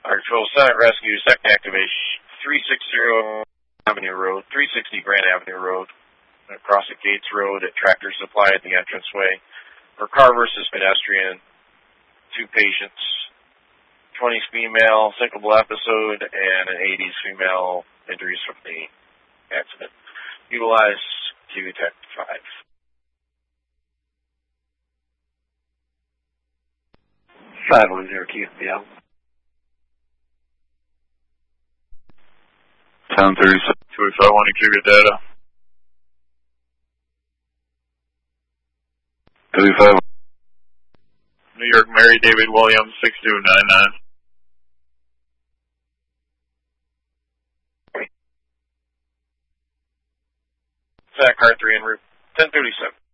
Archville Senate Rescue, second activation, 360 Avenue Road, 360 Grand Avenue Road, across the Gates Road at Tractor Supply at the entranceway, for car versus pedestrian, 2 patients, 20s female, sinkable episode, and an 80s female, injuries from the accident. Utilize Q-Tech 5. 510 QPL. 1037, 285, give your data. 35. New York, Mary David Williams, 6299. SAC car 3 en route, 1037.